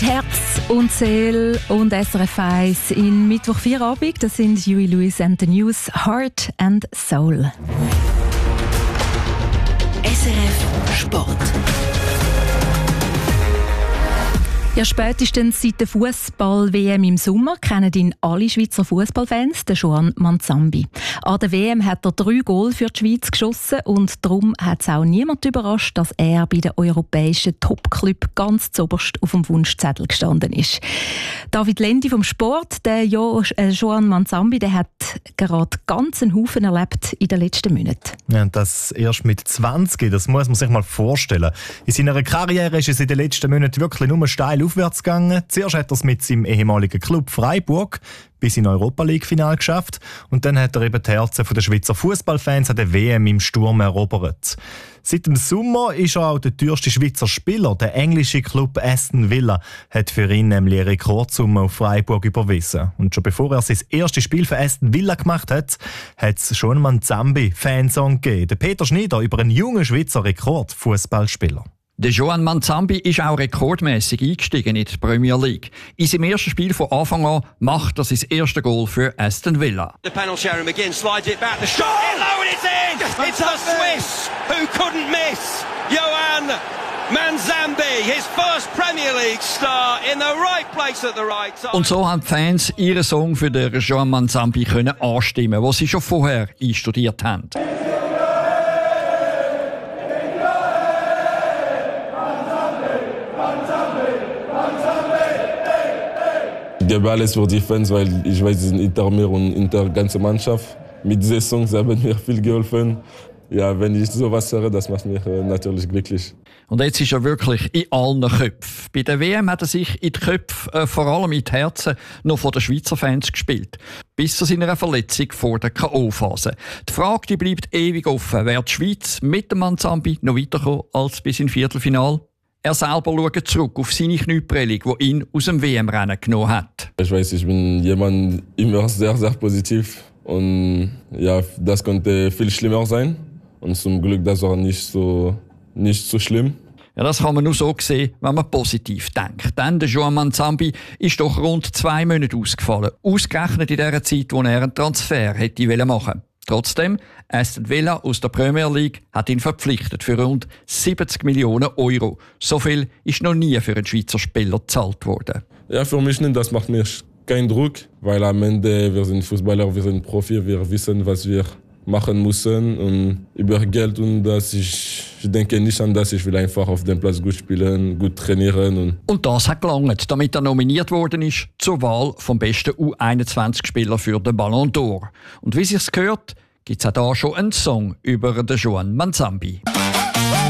Herz und Seele und SRF 1 in Mittwoch 4 Abend. Das sind Huey Lewis and the News, Heart and Soul. SRF Sport. Ja, spätestens seit der Fußball-WM im Sommer kennen ihn alle Schweizer Fußballfans, den Joan Manzambi. An der WM hat er 3 Goal für die Schweiz geschossen und darum hat es auch niemand überrascht, dass er bei den europäischen Top-Club ganz zuoberst auf dem Wunschzettel gestanden ist. David Lendi vom Sport, der Joan Manzambi, der hat gerade ganz einen Haufen erlebt in den letzten Monaten. Ja, das erst mit 20, das muss man sich mal vorstellen. In seiner Karriere ist es in den letzten Monaten wirklich nur steil aufwärts gegangen. Zuerst hat er es mit seinem ehemaligen Club Freiburg bis in Europa League-Final geschafft und dann hat er eben die Herzen der Schweizer Fußballfans an der WM im Sturm erobert. Seit dem Sommer ist er auch der teuerste Schweizer Spieler. Der englische Club Aston Villa hat für ihn nämlich eine Rekordsumme auf Freiburg überwiesen. Und schon bevor er sein erstes Spiel für Aston Villa gemacht hat, hat es schon einen Manzambi-Fansong gegeben. Der Peter Schneider über einen jungen Schweizer Rekordfußballspieler. Der Joan Manzambi ist auch rekordmäßig eingestiegen in die Premier League. In seinem ersten Spiel von Anfang an macht er sein erstes Goal für Aston Villa. The panel Sharon McGinn slides it back, the shot, low and it's in! It's the Swiss who couldn't miss! Joan Manzambi, his first Premier League star in the right place at the right time. Und so haben die Fans ihren Song für den Joan Manzambi können anstimmen, den sie schon vorher einstudiert haben. Ich gebe alles für die Fans, weil ich weiß, sie sind hinter mir und hinter der ganzen Mannschaft. Mit diesen Songs haben mir viel geholfen. Ja, wenn ich sowas höre, das macht mich natürlich glücklich. Und jetzt ist er wirklich in allen Köpfen. Bei der WM hat er sich in die Köpfe, vor allem in die Herzen, noch von den Schweizer Fans gespielt. Bis zu seiner Verletzung vor der K.O.-Phase. Die Frage die bleibt ewig offen. Wäre die Schweiz mit dem Manzambi noch weitergekommen als bis ins Viertelfinale? Er selber schaut zurück auf seine Knieprellung, die ihn aus dem WM-Rennen genommen hat. Ich weiß, ich bin jemand immer sehr, sehr positiv. Und ja, das konnte viel schlimmer sein. Und zum Glück, das war nicht so schlimm. Ja, das kann man nur so sehen, wenn man positiv denkt. Denn der Joan Manzambi ist doch rund 2 Monate ausgefallen. Ausgerechnet in der Zeit, wo er einen Transfer hätte machen wollen. Trotzdem, Aston Villa aus der Premier League hat ihn verpflichtet für rund 70 Millionen Euro. So viel ist noch nie für einen Schweizer Spieler gezahlt worden. Ja, für mich nicht. Das macht mir keinen Druck, weil am Ende wir sind Fußballer, wir sind Profi, wir wissen, was wir machen müssen und über Geld und das ich denke nicht an das. Ich will einfach auf dem Platz gut spielen, gut trainieren. Und das hat gelangt, damit er nominiert worden ist zur Wahl vom besten U21-Spieler für den Ballon d'Or. Und wie sich's gehört, gibt's auch da schon einen Song über den Joan Manzambi.